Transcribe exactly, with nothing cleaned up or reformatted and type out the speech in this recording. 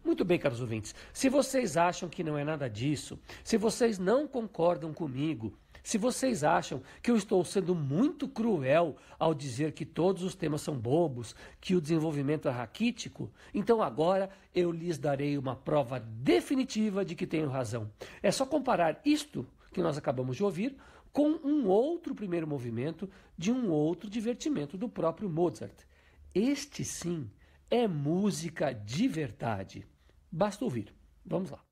Muito bem, caros ouvintes, se vocês acham que não é nada disso, se vocês não concordam comigo, se vocês acham que eu estou sendo muito cruel ao dizer que todos os temas são bobos, que o desenvolvimento é raquítico, então agora eu lhes darei uma prova definitiva de que tenho razão. É só comparar isto que nós acabamos de ouvir com um outro primeiro movimento de um outro divertimento do próprio Mozart. Este sim é música de verdade. Basta ouvir. Vamos lá.